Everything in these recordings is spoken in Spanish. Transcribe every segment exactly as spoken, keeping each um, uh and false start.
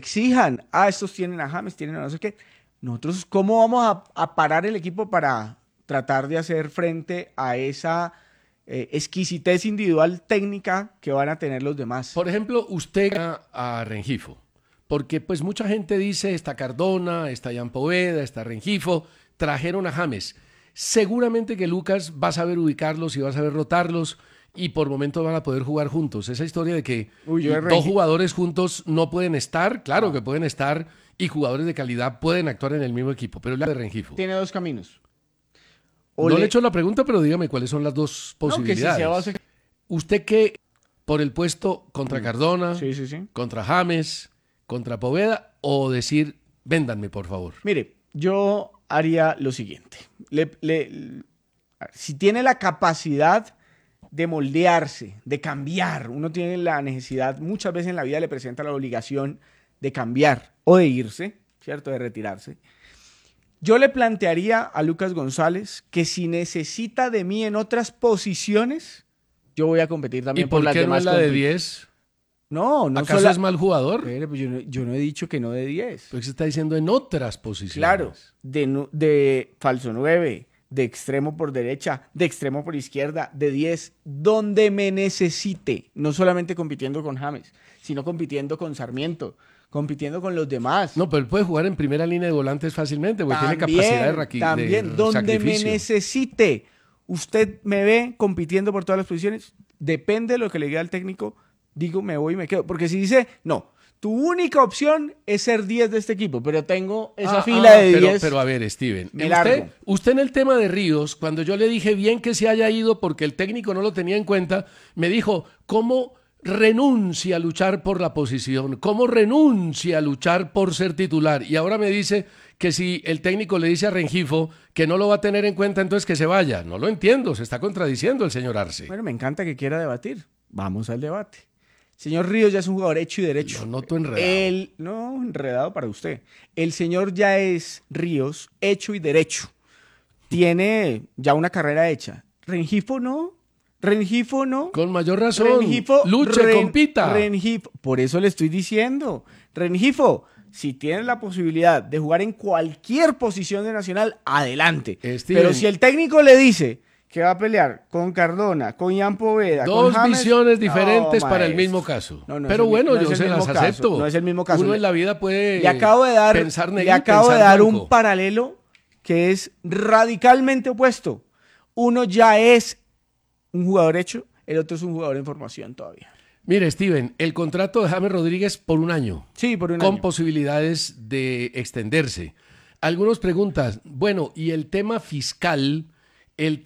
exijan, ah, estos tienen a James, tienen a no sé qué. Nosotros, ¿cómo vamos a, a parar el equipo para tratar de hacer frente a esa eh, exquisitez individual técnica que van a tener los demás? Por ejemplo, usted gana a Rengifo, porque pues mucha gente dice, está Cardona, está Jan Poveda, está Rengifo, trajeron a James. Seguramente que Lucas va a saber ubicarlos y va a saber rotarlos y por momentos van a poder jugar juntos. Esa historia de que Uy, yo de dos Rengifo- jugadores juntos no pueden estar, claro que pueden estar, y jugadores de calidad pueden actuar en el mismo equipo, pero la de Rengifo. Tiene dos caminos. No le he hecho la pregunta, pero dígame cuáles son las dos No, que si posibilidades. se va a hacer- ¿Usted qué por el puesto contra Cardona, Sí, sí, sí. contra James, contra Poveda, o decir, véndanme, por favor? Mire, yo haría lo siguiente. Le- le- si tiene la capacidad de moldearse, de cambiar, uno tiene la necesidad, muchas veces en la vida le presenta la obligación de cambiar o de irse, ¿cierto? De retirarse. Yo le plantearía a Lucas González que si necesita de mí en otras posiciones, yo voy a competir ¿Y también por por las qué no demás. es la de compet- diez? No, no ¿Acaso sola- es mal jugador? Espere, pues yo, no, yo no he dicho que no de diez. Porque se está diciendo en otras posiciones. Claro, de, nu- de falso nueve, de extremo por derecha, de extremo por izquierda, de diez, donde me necesite. No solamente compitiendo con James, sino compitiendo con Sarmiento, compitiendo con los demás. No, pero él puede jugar en primera línea de volantes fácilmente, porque tiene También, capacidad de, raqui- también, de donde me sacrificio. necesite. Usted me ve compitiendo por todas las posiciones, depende de lo que le diga el técnico, digo me voy y me quedo. Porque si dice, no, tu única opción es ser diez de este equipo, pero tengo esa Ah, fila ah, de pero, diez. pero a ver, Steven, me usted, largo. usted en el tema de Ríos, cuando yo le dije bien que se haya ido porque el técnico no lo tenía en cuenta, me dijo, ¿cómo renuncia a luchar por la posición? ¿Cómo renuncia a luchar por ser titular? Y ahora me dice que si el técnico le dice a Rengifo que no lo va a tener en cuenta, entonces que se vaya. No lo entiendo, se está contradiciendo el señor Arce. Bueno, me encanta que quiera debatir. Vamos al debate. Señor Ríos ya es un jugador hecho y derecho. Lo noto enredado. El, no, enredado para usted. El señor ya es Ríos, hecho y derecho. Tiene ya una carrera hecha. Rengifo no. Rengifo no. Con mayor razón, Rengifo, luche, Ren- compita. Rengifo, por eso le estoy diciendo. Rengifo, si tienes la posibilidad de jugar en cualquier posición de Nacional, adelante. Steven. Pero si el técnico le dice que va a pelear con Cardona, con Jan Poveda, Dos con James, visiones diferentes no, para el maestro. mismo caso. No, no es Pero el mi- bueno, no yo es el se las mismo caso, acepto. no es el mismo caso. Uno Le- en la vida puede Le acabo de dar, pensar le negro y acabo de pensar dar un blanco. paralelo que es radicalmente opuesto. Uno ya es un jugador hecho, el otro es un jugador en formación todavía. Mire, Steven, el contrato de James Rodríguez por un año, Sí, por un con año. posibilidades de extenderse. Algunos preguntan, bueno, ¿y el tema fiscal, el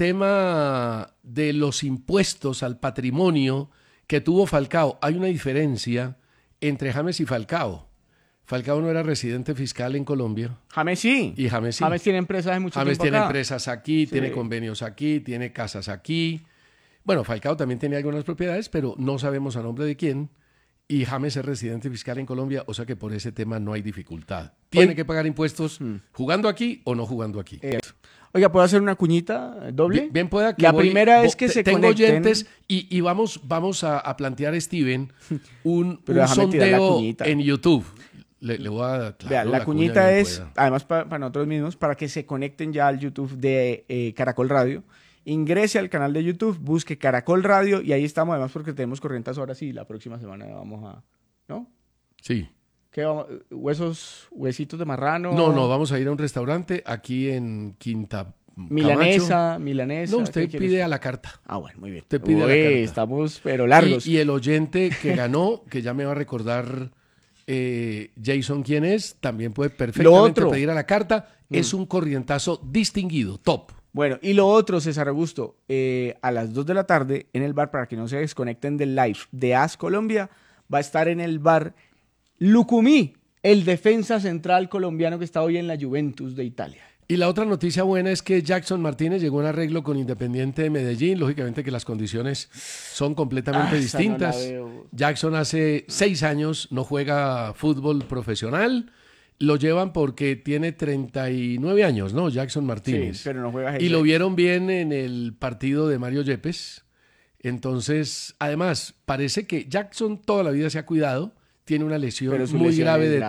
tema de los impuestos al patrimonio que tuvo Falcao? Hay una diferencia entre James y Falcao. Falcao no era residente fiscal en Colombia James sí. y James sí. James tiene empresas de mucho James tiempo tiene acá. empresas aquí, Sí. tiene convenios aquí, tiene casas aquí. Bueno, Falcao también tiene algunas propiedades, pero no sabemos a nombre de quién. Y James es residente fiscal en Colombia, o sea que por ese tema no hay dificultad. Tiene Oye. que pagar impuestos jugando aquí o no jugando aquí. Eh, Oiga, ¿puedo hacer una cuñita doble? Bien, bien pueda que La voy- primera es vo- que te- se tengo conecten. oyentes y, y vamos, vamos a, a plantear, Steven, un, Pero un déjame tirar la sondeo cuñita. en YouTube. Le, le voy a... claro, Vea, la, cuña cuñita bien es, pueda. además pa- para nosotros mismos, para que se conecten ya al YouTube de eh, Caracol Radio. Ingrese al canal de YouTube, busque Caracol Radio y ahí estamos, además porque tenemos corrientes horas y la próxima semana vamos a... ¿No? Sí. ¿Qué vamos? ¿Huesos, huesitos de marrano? No, no, vamos a ir a un restaurante aquí en Quinta Milanesa, Camacho. milanesa. No, usted ¿qué quieres? pide a la carta. Ah, bueno, muy bien. Usted pide a la Uy, carta. estamos, pero largos. Y, y el oyente que ganó, que ya me va a recordar eh, Jason quién es, también puede perfectamente otro. pedir a la carta. Es un corrientazo distinguido, top. Bueno, y lo otro, César Augusto, eh, a las dos de la tarde en el bar, para que no se desconecten del live de A S Colombia, va a estar en el bar Lucumí, el defensa central colombiano que está hoy en la Juventus de Italia. Y la otra noticia buena es que Jackson Martínez llegó a un arreglo con Independiente de Medellín. Lógicamente que las condiciones son completamente Ah, esa no la distintas. veo. Jackson hace seis años no juega fútbol profesional. Lo llevan porque tiene treinta y nueve años, ¿no? Jackson Martínez. Sí, pero no juega Y lo vieron bien en el partido de Mario Yepes. Entonces, además, parece que Jackson toda la vida se ha cuidado. Tiene una lesión Pero su muy lesión grave es de